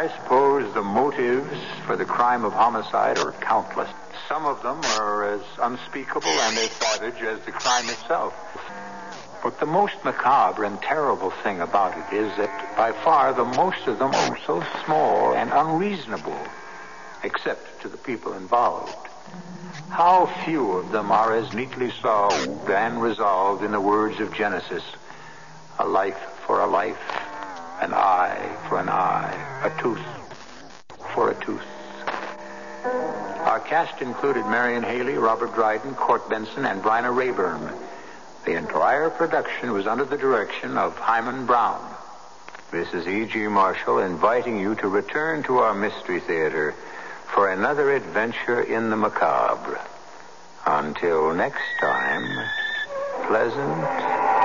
I suppose the motives for the crime of homicide are countless. Some of them are as unspeakable and as savage as the crime itself. But the most macabre and terrible thing about it is that by far the most of them are so small and unreasonable, except to the people involved. How few of them are as neatly solved and resolved in the words of Genesis: a life for a life, an eye for an eye, a tooth for a tooth. Our cast included Marion Haley, Robert Dryden, Court Benson, and Bryna Rayburn. The entire production was under the direction of Hyman Brown. This is E.G. Marshall inviting you to return to our Mystery Theater for another adventure in the macabre. Until next time, pleasant